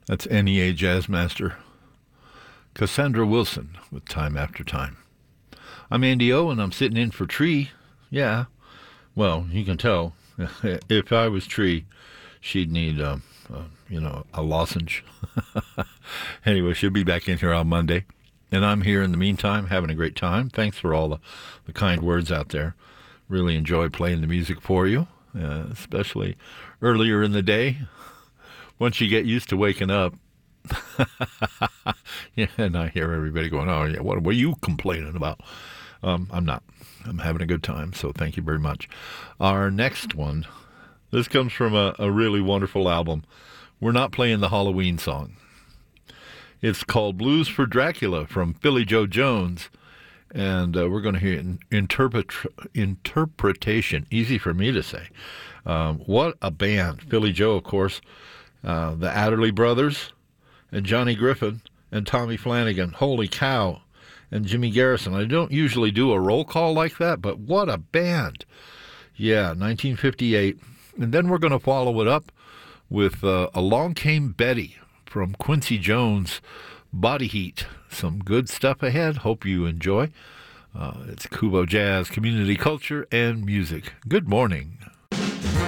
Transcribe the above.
That's NEA Jazz Master Cassandra Wilson with Time After Time. I'm Andy O, and I'm sitting in for Tree. Yeah, well, you can tell. If I was Tree, she'd need, a lozenge. Anyway, she'll be back in here on Monday. And I'm here in the meantime, having a great time. Thanks for all the kind words out there. Really enjoy playing the music for you, especially earlier in the day. Once you get used to waking up, yeah, and I hear everybody going, "Oh, yeah, what were you complaining about?" I'm not. I'm having a good time, so thank you very much. Our next one, this comes from a really wonderful album. We're not playing the Halloween song. It's called Blues for Dracula from Philly Joe Jones, and we're going to hear an interpretation. Easy for me to say. What a band. Philly Joe, of course, the Adderley Brothers, and Johnny Griffin, and Tommy Flanagan. Holy cow. And Jimmy Garrison. I don't usually do a roll call like that, but what a band. Yeah, 1958. And then we're going to follow it up with Along Came Betty from Quincy Jones' Body Heat. Some good stuff ahead. Hope you enjoy. It's Kubo Jazz, community culture, and music. Good morning.